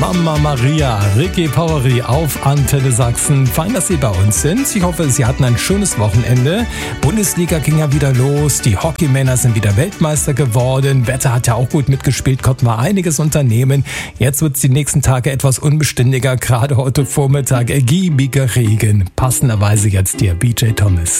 Mama Maria, Ricky Powery auf Antenne Sachsen. Fein, dass Sie bei uns sind. Ich hoffe, Sie hatten ein schönes Wochenende. Bundesliga ging ja wieder los. Die Hockeymänner sind wieder Weltmeister geworden. Wetter hat ja auch gut mitgespielt, konnten wir einiges unternehmen. Jetzt wird es die nächsten Tage etwas unbeständiger. Gerade heute Vormittag ergiebiger Regen. Passenderweise jetzt hier BJ Thomas.